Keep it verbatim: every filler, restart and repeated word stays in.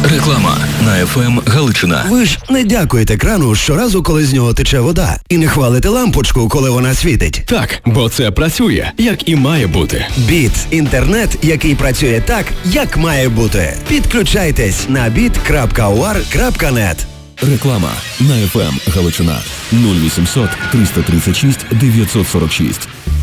Реклама на еф ем Галичина. Ви ж не дякуєте крану щоразу, коли з нього тече вода. І не хвалите лампочку, коли вона світить. Так, бо це працює, як і має бути. Біт – інтернет, який працює так, як має бути. Підключайтесь на біт крапка у ар крапка нет. Реклама на еф ем Галичина. нуль вісімсот триста тридцять шість дев'ятсот сорок шість.